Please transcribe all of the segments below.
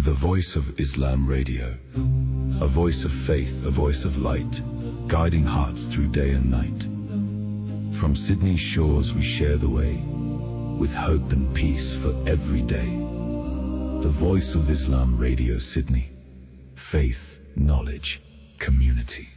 The Voice of Islam Radio, a voice of faith, a voice of light, guiding hearts through day and night. From Sydney's shores we share the way, with hope and peace for every day. The Voice of Islam Radio Sydney. Faith, knowledge, community.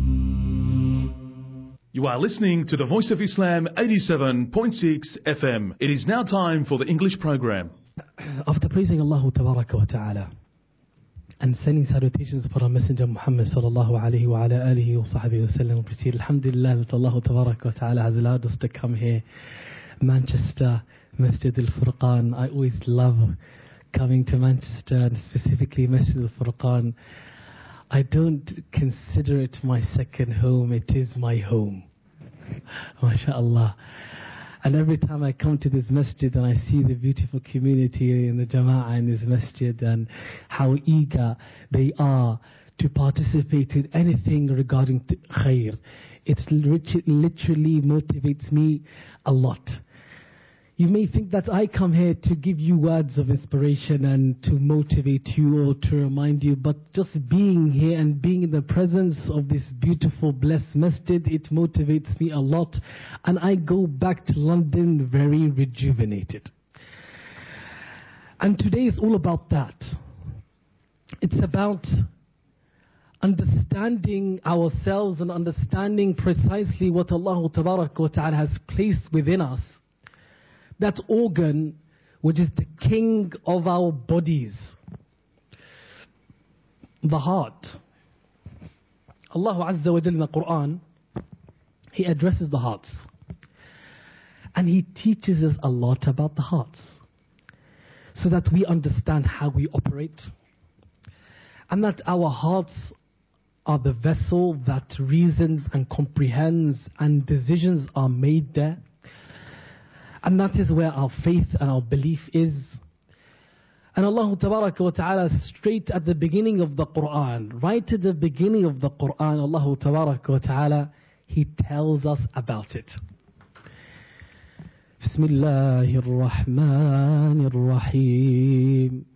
You are listening to the Voice of Islam 87.6 FM. It is now time for the English program. After praising Allah Tabaraka wa Ta'ala and sending salutations upon our Messenger Muhammad sallallahu alayhi wa ala alihi wa sahbihi wa sallam, proceed alhamdulillah that Allah Tabaraka wa Ta'ala has allowed us to come here, Manchester, Masjid al-Furqan. I always love coming to Manchester, and specifically Masjid al-Furqan. I don't consider it my second home, it is my home. MashaAllah. And every time I come to this masjid and I see the beautiful community in the Jama'ah in this masjid and how eager they are to participate in anything regarding khair, it literally motivates me a lot. You may think that I come here to give you words of inspiration and to motivate you or to remind you, but just being here and being in the presence of this beautiful, blessed masjid, it motivates me a lot, and I go back to London very rejuvenated. And today is all about that. It's about understanding ourselves and understanding precisely what Allah Tabaraka wa Ta'ala has placed within us. That organ which is the king of our bodies, the heart. Allah Azza wa Jalla in the Quran, He addresses the hearts. And He teaches us a lot about the hearts, so that we understand how we operate. And that our hearts are the vessel that reasons and comprehends, and decisions are made there. And that is where our faith and our belief is. And Allah Tabaraka wa Ta'ala, straight at the beginning of the Quran, right at the beginning of the Quran, Allah Tabaraka wa Ta'ala, He tells us about it. Bismillahir Rahmanir Rahim.